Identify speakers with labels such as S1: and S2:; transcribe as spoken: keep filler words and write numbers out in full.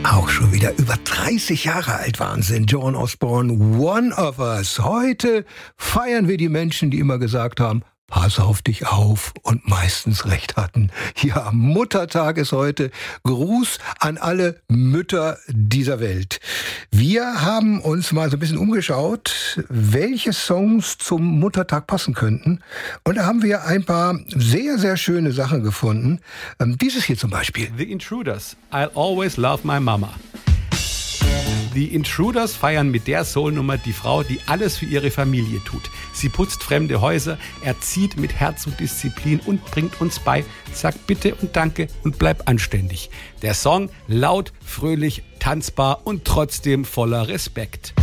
S1: Auch schon wieder über dreißig Jahre alt Wahnsinn. Joan Osborne, One of Us. Heute feiern wir die Menschen, die immer gesagt haben, pass auf dich auf und meistens recht hatten. Ja, Muttertag ist heute. Gruß an alle Mütter dieser Welt. Wir haben uns mal so ein bisschen umgeschaut, welche Songs zum Muttertag passen könnten. Und da haben wir ein paar sehr, sehr schöne Sachen gefunden. Ähm, dieses hier zum Beispiel.
S2: The Intruders, I'll Always Love My Mama. Die Intruders feiern mit der Soul-Nummer die Frau, die alles für ihre Familie tut. Sie putzt fremde Häuser, erzieht mit Herz und Disziplin und bringt uns bei, sagt bitte und danke und bleib anständig. Der Song laut, fröhlich, tanzbar und trotzdem voller Respekt.